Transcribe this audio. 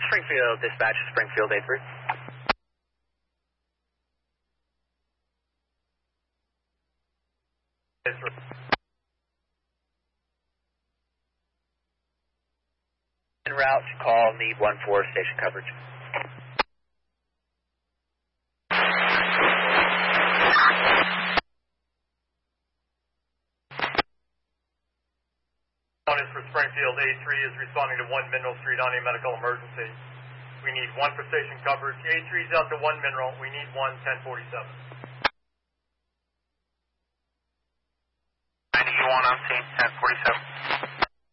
Springfield, dispatch, Springfield A3. En route to call, need 1-4 station coverage. One is for Springfield. A3 is responding to 1 Mineral Street on a medical emergency. We need 1 for station coverage. A3 is out to 1 Mineral. We need 1-1047. 91 on scene, 1047.